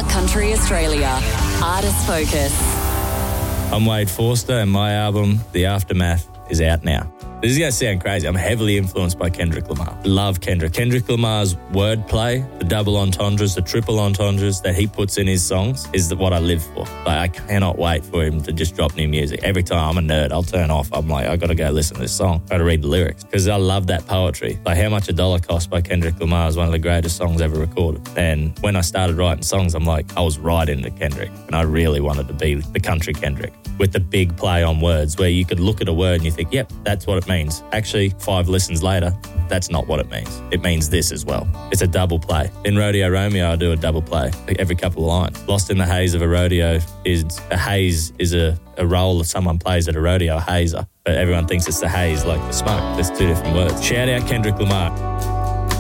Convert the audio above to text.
Superstar Country Australia. Artist Focus. I'm Wade Forster and my album, The Aftermath, is out now. This is going to sound crazy. I'm heavily influenced by Kendrick Lamar. Love Kendrick. Kendrick Lamar's wordplay, the double entendres, the triple entendres that he puts in his songs is what I live for. Like, I cannot wait for him to just drop new music. Every time I'm a nerd, I'll turn off. I'm like, I got to go listen to this song. Try to read the lyrics because I love that poetry. Like How Much a Dollar Costs by Kendrick Lamar is one of the greatest songs ever recorded. And when I started writing songs, I'm like, I was right into Kendrick and I really wanted to be the country Kendrick with the big play on words where you could look at a word and you think, yep, that's what it means. Actually, 5 listens later, that's not what it means. It means this as well. It's a double play. In Rodeo Romeo, I do a double play every couple of lines. Lost in the haze of a rodeo is a role that someone plays at a rodeo, a hazer. But everyone thinks it's the haze, like the smoke. There's 2 different words. Shout out Kendrick Lamar.